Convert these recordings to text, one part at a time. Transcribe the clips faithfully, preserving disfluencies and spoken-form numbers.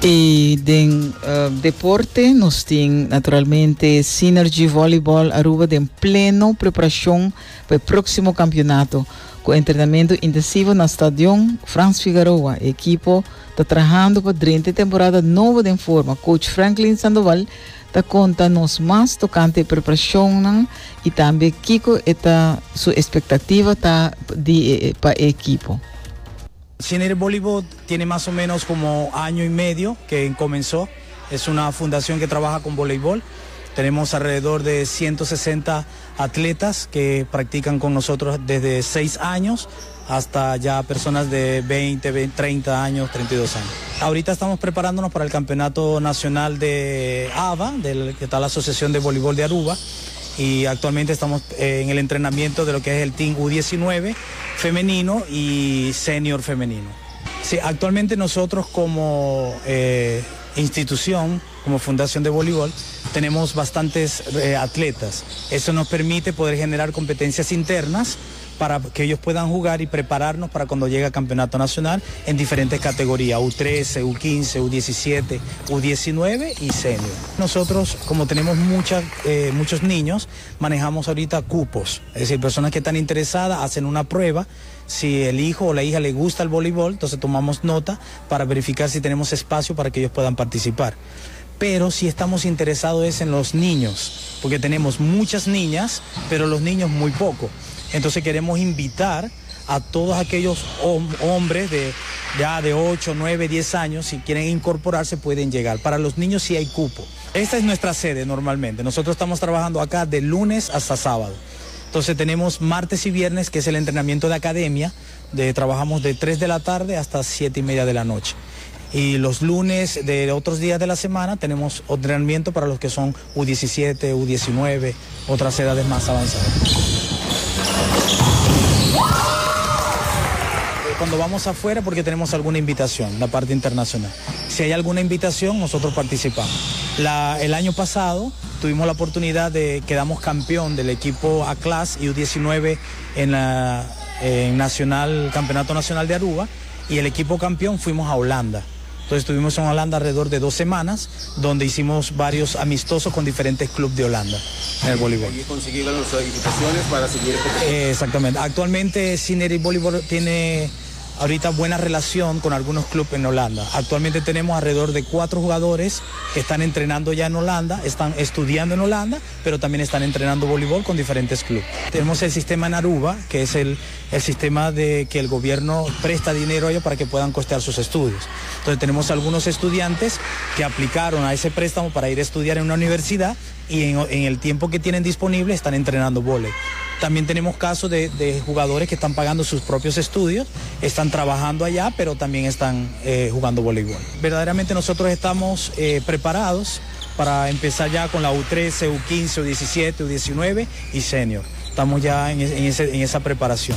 E den uh, deporte, nós temos naturalmente Synergy Volleyball Aruba em pleno preparação para o próximo campeonato, com treinamento intensivo no estádio Franz Figueroa. A equipe está trabalhando para durante a temporada nova de forma. Coach Franklin Sandoval está conta-nos mais tocante a preparação e também Kiko está sua expectativa tá de para a equipe. Synergy Volleyball tiene más o menos como año y medio que comenzó. Es una fundación que trabaja con voleibol. Tenemos alrededor de ciento sesenta atletas que practican con nosotros desde seis años hasta ya personas de veinte, veinte, treinta años, treinta y dos años. Ahorita estamos preparándonos para el campeonato nacional de A V A, del, que está la Asociación de Voleibol de Aruba. Y actualmente estamos eh, en el entrenamiento de lo que es el Team U diecinueve femenino y senior femenino. Sí, actualmente nosotros como eh, institución, como Fundación de Voleibol, tenemos bastantes eh, atletas. Eso nos permite poder generar competencias internas para que ellos puedan jugar y prepararnos para cuando llegue al campeonato nacional en diferentes categorías, U trece, U quince, U diecisiete, U diecinueve y senior. Nosotros, como tenemos muchas, eh, muchos niños, manejamos ahorita cupos, es decir, personas que están interesadas hacen una prueba. Si el hijo o la hija le gusta el voleibol, entonces tomamos nota para verificar si tenemos espacio para que ellos puedan participar. Pero si estamos interesados es en los niños, porque tenemos muchas niñas, pero los niños muy poco. Entonces queremos invitar a todos aquellos hom hombres de ya de ocho, nueve, diez años, si quieren incorporarse pueden llegar. Para los niños sí hay cupo. Esta es nuestra sede normalmente. Nosotros estamos trabajando acá de lunes hasta sábado. Entonces tenemos martes y viernes, que es el entrenamiento de academia. De, trabajamos de tres de la tarde hasta siete y media de la noche. Y los lunes de otros días de la semana tenemos entrenamiento para los que son U diecisiete, U diecinueve, otras edades más avanzadas. Cuando vamos afuera porque tenemos alguna invitación, la parte internacional. Si hay alguna invitación, nosotros participamos. La, el año pasado tuvimos la oportunidad de, quedamos campeón del equipo A-Class y U diecinueve en la en nacional, Campeonato Nacional de Aruba, y el equipo campeón fuimos a Holanda. Entonces estuvimos en Holanda alrededor de dos semanas, donde hicimos varios amistosos con diferentes clubes de Holanda en el voleibol. ¿Y consiguieron las invitaciones para seguir? Eh, exactamente. Actualmente Synergy Volleyball tiene ahorita buena relación con algunos clubes en Holanda. Actualmente tenemos alrededor de cuatro jugadores que están entrenando ya en Holanda, están estudiando en Holanda, pero también están entrenando voleibol con diferentes clubes. Tenemos el sistema en Aruba, que es el, el sistema de que el gobierno presta dinero a ellos para que puedan costear sus estudios. Entonces tenemos algunos estudiantes que aplicaron a ese préstamo para ir a estudiar en una universidad y en, en el tiempo que tienen disponible están entrenando vóley. También tenemos casos de, de jugadores que están pagando sus propios estudios, están trabajando allá, pero también están eh, jugando voleibol. Verdaderamente nosotros estamos eh, preparados para empezar ya con la U trece, U quince, U diecisiete, U diecinueve y senior. Estamos ya en, en, ese, en esa preparación.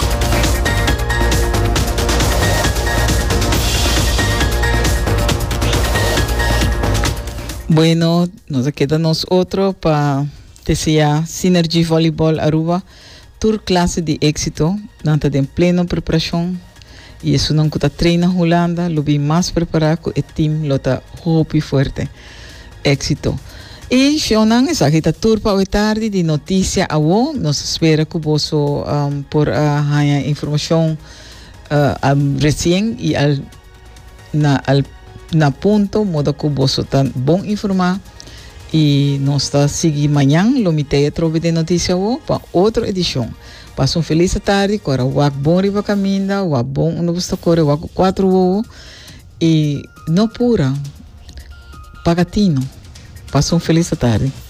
Bueno, nos queda nosotros para decía Synergy Volleyball Aruba, tour clase de éxito, nanta de pleno preparación, y eso no está treina Holanda, lo vi más preparado con el team, lo está hopi fuerte, éxito. Y Shonan, esa esta tour para hoy tarde de noticia a vos, nos espera que vos um, por uh, información uh, um, recién y al na al na punto, modo que vos tan bon informar. E nós está seguir amanhã, lo mitei a trove de notícia para outra edição. Passa uma feliz tarde, agora o ac bom riba caminda, o ac bom não gosta correr, o ac quatro o e não pura, pagatino. Passa uma feliz tarde.